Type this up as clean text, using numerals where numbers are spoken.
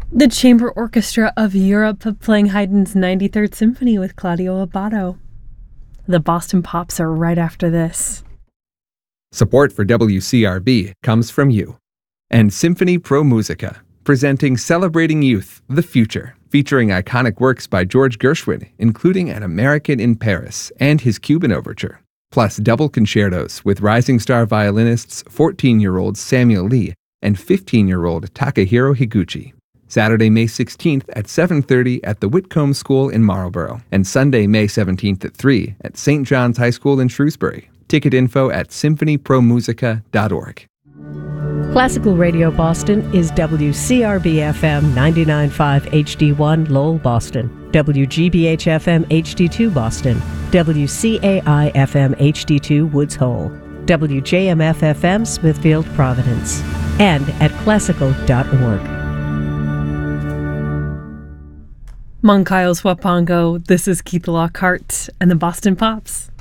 The Chamber Orchestra of Europe playing Haydn's 93rd Symphony with Claudio Abbado. The Boston Pops are right after this. Support for WCRB comes from you. And Symphony Pro Musica, presenting Celebrating Youth, the Future, featuring iconic works by George Gershwin, including An American in Paris and his Cuban Overture, plus double concertos with rising star violinists 14-year-old Samuel Lee and 15-year-old Takahiro Higuchi. Saturday, May 16th at 7:30 at the Whitcomb School in Marlborough, and Sunday, May 17th at 3 at St. John's High School in Shrewsbury. Ticket info at symphonypromusica.org. Classical Radio Boston is WCRB-FM 99.5 HD1 Lowell, Boston, WGBH-FM HD2 Boston, WCAI-FM HD2 Woods Hole, WJMF-FM Smithfield, Providence, and at classical.org. Moncayo Swapongo, this is Keith Lockhart and the Boston Pops.